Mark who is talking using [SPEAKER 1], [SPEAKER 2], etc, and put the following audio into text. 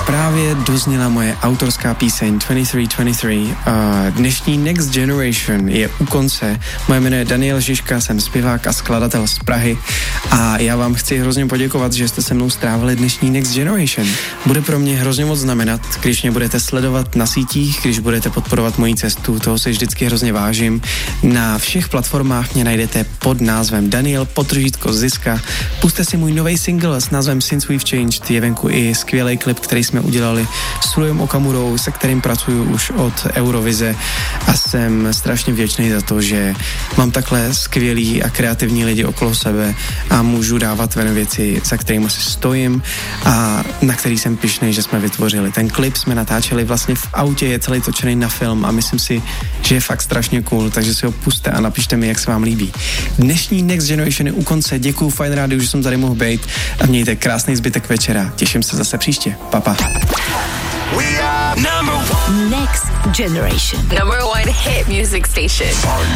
[SPEAKER 1] Právě dozněla moje autorská píseň 2323. Dnešní Next Generation je u konce. Moje jméno je Daniel Žižka, jsem zpěvák a skladatel z Prahy a já vám chci hrozně poděkovat, že jste se mnou strávili dnešní Next Generation. Bude pro mě hrozně moc znamenat, když mě budete sledovat na sítích, když budete podporovat moji cestu, toho si vždycky hrozně vážím. Na všech platformách mě najdete pod názvem Daniel _Ziska. Puste si můj nový single s názvem Since We've Changed, je venku i skvělý klip, který jsme udělali s Rujem Okamurou, se kterým pracuju už od Eurovize a jsem strašně vděčný za to, že mám takhle skvělý a kreativní lidi okolo sebe a můžu dávat ven věci, za kterými si stojím a na který jsem pyšnej, že jsme vytvořili. Ten klip jsme natáčeli vlastně v autě, je celý točený na film a myslím si, že je fakt strašně cool, takže si ho puste a napište mi, jak se vám líbí. Dnešní Next Generation je u konce, děkuju Fajn rádiu, že jsem tady mohl být a mějte krásný zbytek večera. Těším se zase příště. Pa.
[SPEAKER 2] Next Generation. #1 hit music station.